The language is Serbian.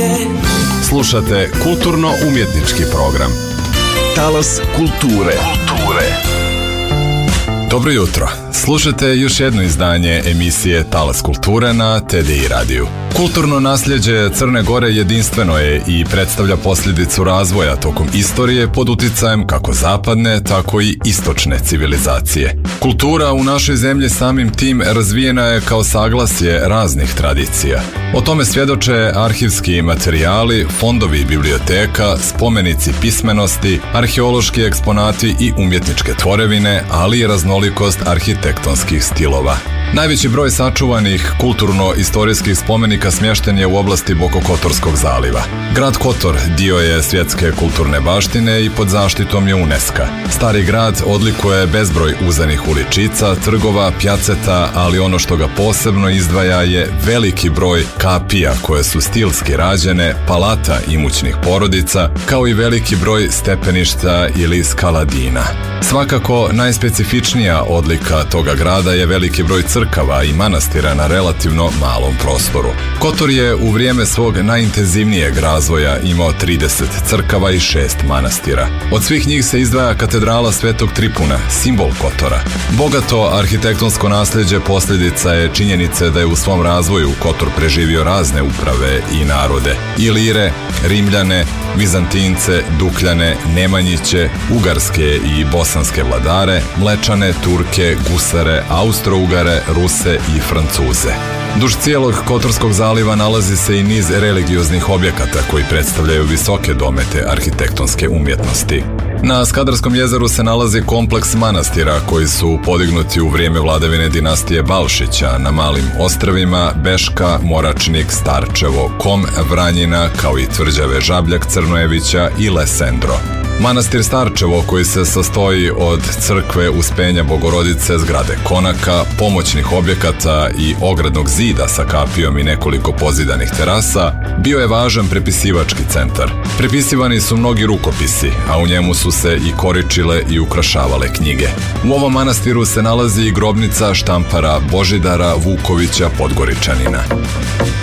Slušate kulturno-umjetnički program Talas kulture. Dobro jutro. Slušate još jedno izdanje emisije Talas kulture na TDI radiju. Kulturno nasljeđe Crne Gore jedinstveno je i predstavlja posljedicu razvoja tokom istorije pod uticajem kako zapadne, tako i istočne civilizacije. Kultura u našoj zemlji samim tim razvijena je kao saglasje raznih tradicija. O tome svjedoče arhivski materijali, fondovi biblioteka, spomenici pismenosti, arheološki eksponati i umjetničke tvorevine, ali i raznolikost arhitektonskih stilova. Najveći broj sačuvanih kulturno-istorijskih spomenika smješten je u oblasti Bokokotorskog zaliva. Grad Kotor dio je svjetske kulturne baštine i pod zaštitom je UNESCO. Stari grad odlikuje bezbroj uzanih uličica, trgova, pjaceta, ali ono što ga posebno izdvaja je veliki broj kapija koje su stilski rađene, palata imućnih porodica, kao i veliki broj stepeništa ili skaladina. Svakako, najspecifičnija odlika toga grada je veliki broj crkava i manastira na relativno malom prostoru. Kotor je u vrijeme svog najintenzivnijeg razvoja imao 30 crkava i 6 manastira. Od svih njih se izdvaja katedrala Svetog Tripuna, simbol Kotora. Bogato arhitektonsko nasljeđe posljedica je činjenice da je u svom razvoju Kotor preživio razne uprave i narode. Ilire, Rimljane, Vizantince, Dukljane, Nemanjiće, Ugarske i bosanske vladare, Mlečane, Turke, Gusare, Austro-Ugare, Ruse i Francuze. Duž cijelog Kotorskog zaliva nalazi se i niz religioznih objekata koji predstavljaju visoke domete arhitektonske umjetnosti. Na Skadarskom jezeru se nalazi kompleks manastira koji su podignuti u vrijeme vladavine dinastije Balšića na malim ostrvima Beška, Moračnik, Starčevo, Kom, Vranjina, kao i tvrđave Žabljak, Crnojevića i Lesendro. Manastir Starčevo, koji se sastoji od crkve Uspenja Bogorodice, zgrade konaka, pomoćnih objekata i ogradnog zida sa kapijom i nekoliko pozidanih terasa, bio je važan prepisivački centar. Prepisivani su mnogi rukopisi, a u njemu su se i koričile i ukrašavale knjige. U ovom manastiru se nalazi i grobnica štampara Božidara Vukovića Podgoričanina.